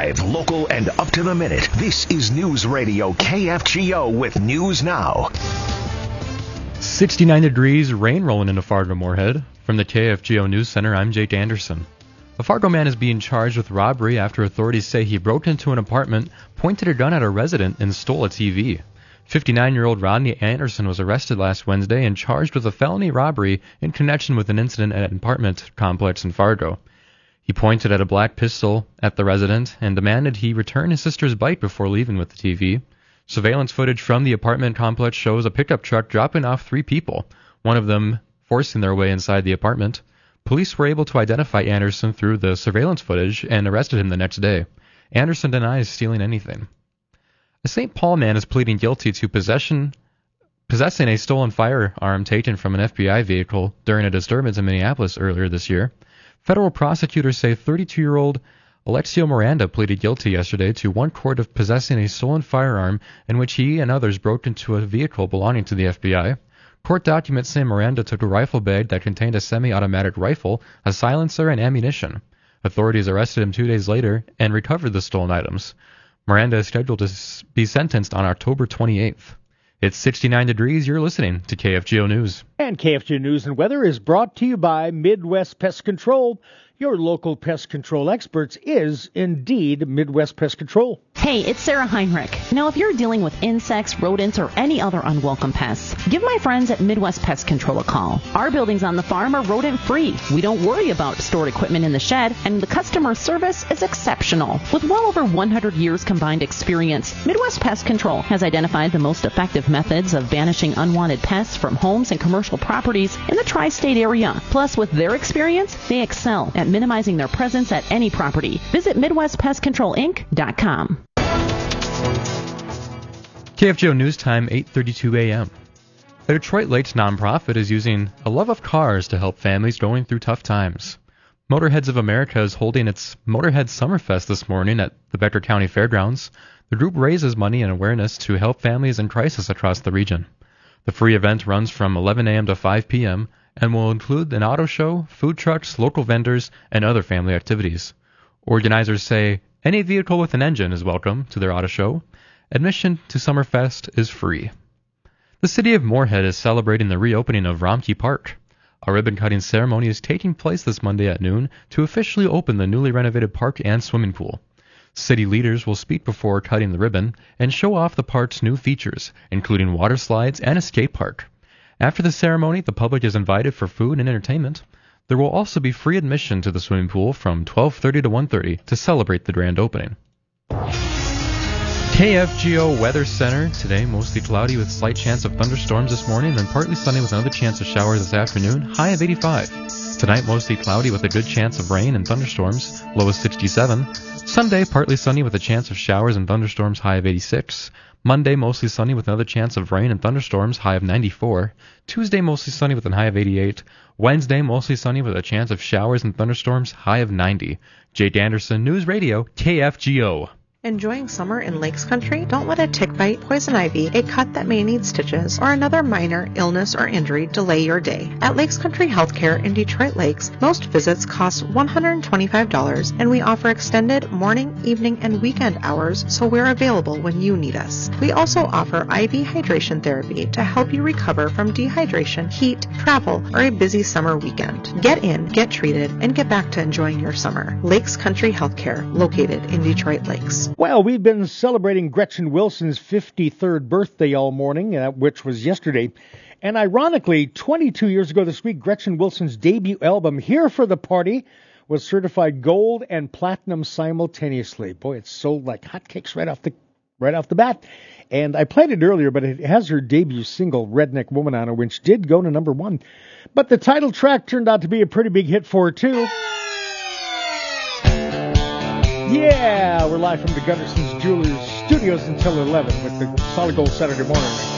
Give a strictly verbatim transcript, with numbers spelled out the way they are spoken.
Live, local, and up to the minute. This is News Radio K F G O with News Now. sixty-nine degrees, rain rolling into Fargo-Moorhead. From the K F G O News Center, I'm Jake Anderson. A Fargo man is being charged with robbery after authorities say he broke into an apartment, pointed a gun at a resident, and stole a T V. fifty-nine-year-old Rodney Anderson was arrested last Wednesday and charged with a felony robbery in connection with an incident at an apartment complex in Fargo. He pointed at a black pistol at the resident and demanded he return his sister's bike before leaving with the T V. Surveillance footage from the apartment complex shows a pickup truck dropping off three people, one of them forcing their way inside the apartment. Police were able to identify Anderson through the surveillance footage and arrested him the next day. Anderson denies stealing anything. A Saint Paul man is pleading guilty to possession, possessing a stolen firearm taken from an F B I vehicle during a disturbance in Minneapolis earlier this year. Federal prosecutors say thirty-two-year-old Alexio Miranda pleaded guilty yesterday to one count of possessing a stolen firearm in which he and others broke into a vehicle belonging to the F B I. Court documents say Miranda took a rifle bag that contained a semi-automatic rifle, a silencer, and ammunition. Authorities arrested him two days later and recovered the stolen items. Miranda is scheduled to be sentenced on October twenty-eighth. It's sixty-nine degrees. You're listening to K F G O News. And K F G O News and Weather is brought to you by Midwest Pest Control. Your local pest control experts is indeed Midwest Pest Control. Hey, it's Sarah Heinrich. Now, if you're dealing with insects, rodents, or any other unwelcome pests, give my friends at Midwest Pest Control a call. Our buildings on the farm are rodent-free. We don't worry about stored equipment in the shed, and the customer service is exceptional. With well over one hundred years combined experience, Midwest Pest Control has identified the most effective methods of banishing unwanted pests from homes and commercial properties in the tri-state area. Plus, with their experience, they excel at minimizing their presence at any property. Visit Midwest Pest Control Inc dot com. K F G O News Time, eight thirty-two a.m. A Detroit Lakes nonprofit is using a love of cars to help families going through tough times. Motorheads of America is holding its Motorhead Summerfest this morning at the Becker County Fairgrounds. The group raises money and awareness to help families in crisis across the region. The free event runs from eleven a.m. to five p.m. and will include an auto show, food trucks, local vendors, and other family activities. Organizers say any vehicle with an engine is welcome to their auto show. Admission to Summerfest is free. The city of Moorhead is celebrating the reopening of Romkey Park. A ribbon-cutting ceremony is taking place this Monday at noon to officially open the newly renovated park and swimming pool. City leaders will speak before cutting the ribbon and show off the park's new features, including water slides and a skate park. After the ceremony, the public is invited for food and entertainment. There will also be free admission to the swimming pool from twelve thirty to one thirty to celebrate the grand opening. K F G O Weather Center. Today, mostly cloudy with slight chance of thunderstorms this morning, then partly sunny with another chance of showers this afternoon, high of eighty-five. Tonight, mostly cloudy with a good chance of rain and thunderstorms, low of sixty-seven. Sunday, partly sunny with a chance of showers and thunderstorms, high of eighty-six. Monday, mostly sunny with another chance of rain and thunderstorms, high of ninety-four. Tuesday, mostly sunny with a high of eighty-eight. Wednesday, mostly sunny with a chance of showers and thunderstorms, high of ninety. Jake Anderson, News Radio, K F G O. Enjoying summer in Lakes Country? Don't let a tick bite, poison ivy, a cut that may need stitches, or another minor illness or injury delay your day. At Lakes Country Healthcare in Detroit Lakes, most visits cost one hundred twenty-five dollars, and we offer extended morning, evening, and weekend hours, so we're available when you need us. We also offer I V hydration therapy to help you recover from dehydration, heat, travel, or a busy summer weekend. Get in, get treated, and get back to enjoying your summer. Lakes Country Healthcare, located in Detroit Lakes. Well, we've been celebrating Gretchen Wilson's fifty-third birthday all morning, uh, which was yesterday. And ironically, twenty-two years ago this week, Gretchen Wilson's debut album, Here for the Party, was certified gold and platinum simultaneously. Boy, it sold like hotcakes right off the right off the bat. And I played it earlier, but it has her debut single, Redneck Woman, on it, which did go to number one. But the title track turned out to be a pretty big hit for her, too. Yeah, we're live from the Gunderson's Jewelers Studios until eleven with the Solid Gold Saturday Morning.